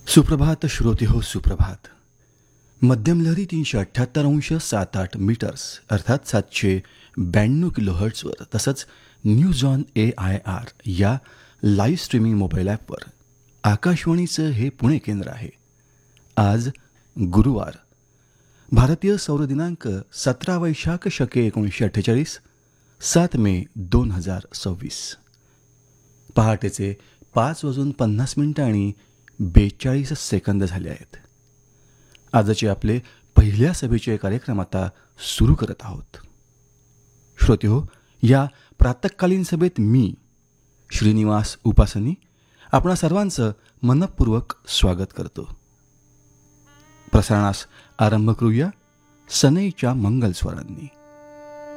सुप्रभात श्रोते हो सुप्रभात. मध्यम लहरी 378.78 मीटर्स अर्थात 792 किलोहर्ट्झवर तसंच न्यूज ऑन AIR या लाईव्ह स्ट्रीमिंग मोबाईल ॲपवर आकाशवाणीचं हे पुणे केंद्र आहे. आज गुरुवार, भारतीय सौर दिनांक 17 वैशाख शके 1948, 7 मे 2026. पहाटेचे 5:50 आणि 42 सेकंद झाले आहेत. आजचे आपले पहिल्या सभेचे कार्यक्रम आता सुरू करत आहोत. श्रोते हो, या प्रातःकालीन सभेत मी श्रीनिवास उपासनी आपणा सर्वांचं मनपूर्वक स्वागत करतो. प्रसारणास आरंभ करूया सनईच्या मंगलस्वरांनी.